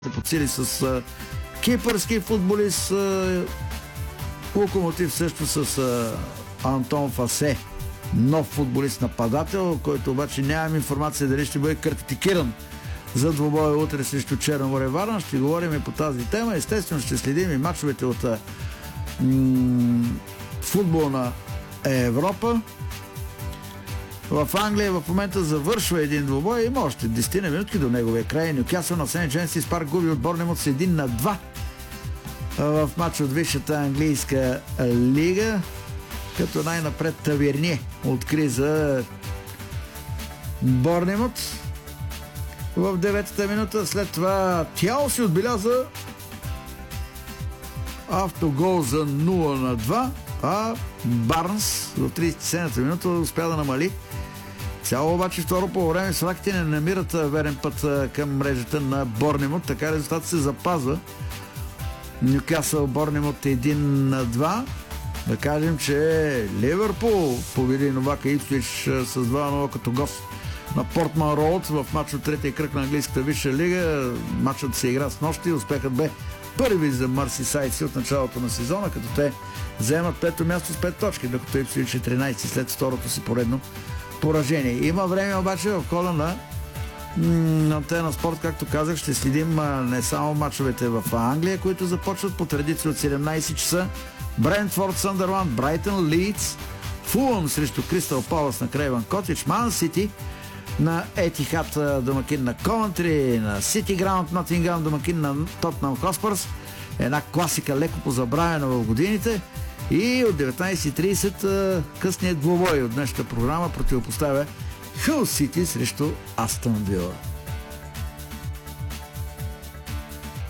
подсили с кипърски футболист, Локомотив също с Антон Фасе, нов футболист нападател, който обаче нямам информация дали ще бъде критикиран за двубоя утре срещу Черноморе Варна. Ще говорим и по тази тема. Естествено ще следим и мачовете от футболна Европа. В Англия в момента завършва един двубой. Има още 10 минутки до неговия край. Нюкасъл на Сент Джеймс Парк губи от Борнемут с 1-2 в матч от висшата английска лига, като най-напред Таверние откри за Борнемут в 9-та минута. След това Тяо си отбеляза автогол за 0-2, а Барнс в 37-та минута успя да намали. Цяло обаче второ по време слаките не намират верен път към мрежата на Борнемут, така резултатът се запазва. Нюкасъл Борнемут 1-2. Да кажем, че Ливърпул победи Новака Ипсвич с 2-0 като гост на Портман Роуд в матч от третия кръг на английската висша лига. Матчът се игра с нощи. Успехът бе първи за Мърсисайдци от началото на сезона, като те вземат пето място с 5 точки, докато Ипсвич е 13 след второто си поредно поражение. Има време обаче в хода на Антена Спорт, както казах, ще следим не само мачовете в Англия, които започват по традиция от 17 часа. Брентфорд, Съндърланд, Брайтън, Лийдс, Фулъм срещу Кристал Палас на Крейвън Котидж, Ман Сити на Етихад, домакин на Ковентри, на Сити Граунд, Нотингъм, домакин на Тотнъм Хотспърс. Една класика, леко позабравена в годините. И от 19:30 късният двубой от днешната програма противопоставя Хъл Сити срещу Астън Вила.